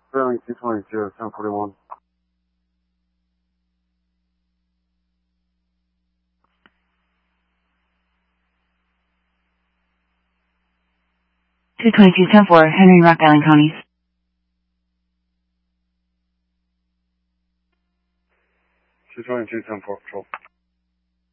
Bearing 222, 1041. Henry Rock Island Counties. 222, 10-4 patrol.